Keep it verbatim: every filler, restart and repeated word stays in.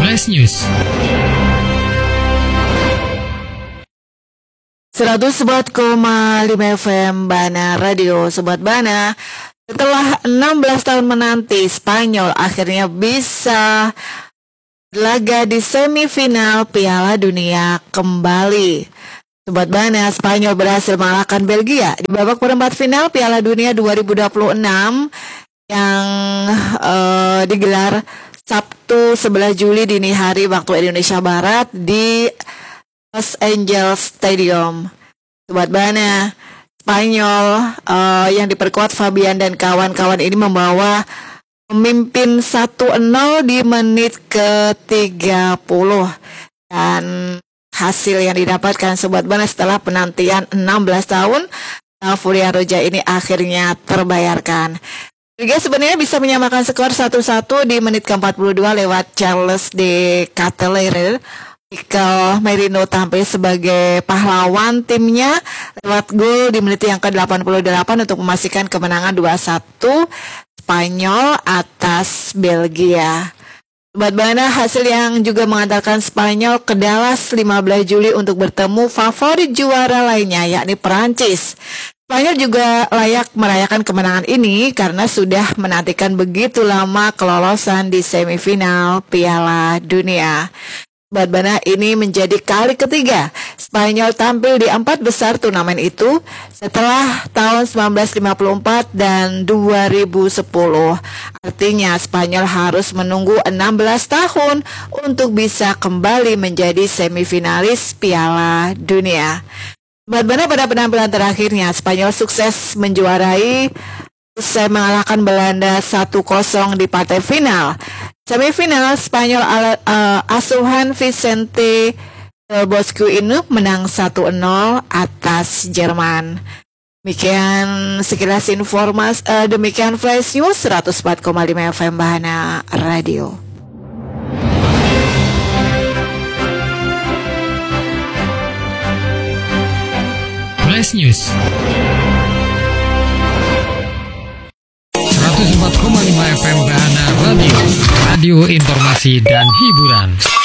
Flash News. seratus empat koma lima F M Bana Radio. Sobat Bana, setelah enam belas tahun menanti, Spanyol akhirnya bisa laga di semifinal Piala Dunia kembali. Sobat Bana, Spanyol berhasil mengalahkan Belgia di babak perempat final Piala Dunia dua ribu dua puluh enam yang uh, digelar Sabtu sebelas Juli dini hari waktu Indonesia Barat di Los Angeles Stadium. Sobat Bana, Spanyol uh, yang diperkuat Fabian dan kawan-kawan ini membawa memimpin satu nol di menit ke tiga puluh. Dan hasil yang didapatkan Sobat Bana setelah penantian enam belas tahun, Furia Roja ini akhirnya terbayarkan. Belgia sebenarnya bisa menyamakan skor satu satu di menit ke empat puluh dua lewat Charles de Ketelaere. Mikel Merino tampil sebagai pahlawan timnya lewat gol di menit yang ke delapan puluh delapan untuk memastikan kemenangan dua satu Spanyol atas Belgia. Sobat Bana, hasil yang juga mengantarkan Spanyol ke Dallas lima belas Juli untuk bertemu favorit juara lainnya yakni Perancis. Spanyol juga layak merayakan kemenangan ini karena sudah menantikan begitu lama kelolosan di semifinal Piala Dunia. Sobat Bana, ini menjadi kali ketiga Spanyol tampil di empat besar turnamen itu setelah tahun seribu sembilan ratus lima puluh empat dan dua ribu sepuluh. Artinya Spanyol harus menunggu enam belas tahun untuk bisa kembali menjadi semifinalis Piala Dunia. Sobat Bana, pada penampilan terakhirnya Spanyol sukses menjuarai usai mengalahkan Belanda satu kosong di partai final. Semifinal, Spanyol ala, uh, asuhan Vicente Del Bosque ini menang satu nol atas Jerman. Demikian sekilas informasi, uh, demikian Flash News seratus empat koma lima F M Bana Radio. Flash News seratus empat koma lima F M Bana Radio, radio informasi dan hiburan.